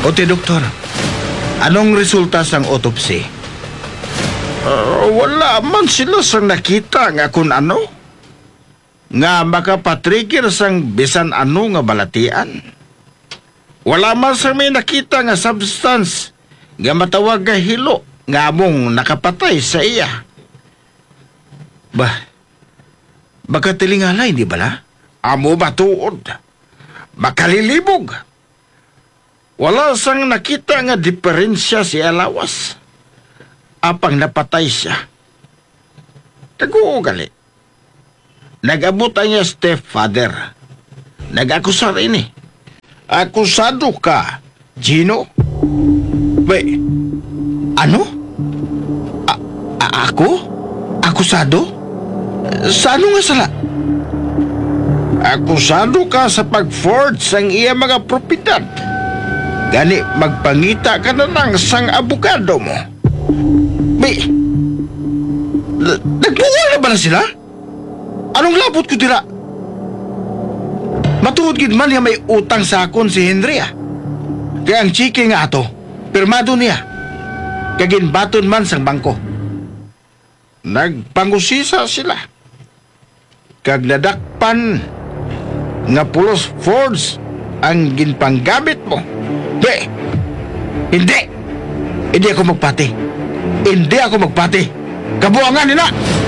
Ote, doktor. Anong resulta sang autopsy? Wala man sila sa nakita nga kung ano. Nga makapatrigger sang bisan ano nga balatian. Wala man sa may nakita nga substance nga matawag nga hilo nga among nakapatay sa iya. Baka tilingalay, di ba na? Amo matuod. Makalilibog. Wala sang nakita nga diferensya si Alawas. Apang napatay siya. Taguo gali. Nag-abot ang niya stepfather. Nag-akusar ini. Akusado ka, Gino? Ano? Ako? Akusado? Sa ano nga sala? Akusado ka sa pag-forge sang iya mga propiedad. Gani, magpangita ka na lang sang abogado mo. Nagbuwal na ba na sila? Anong labot ko tira? Matuod gid man niya may utang sa akon si Henry Kaya ang chiki nga ato, pirmado niya. Kaginbaton man sang bangko. Nagpangusisa sila. Kag nadakpan nga pulos forge ang ginpanggamit mo. Hindi! Hindi ako magpati. Kabuangan nila!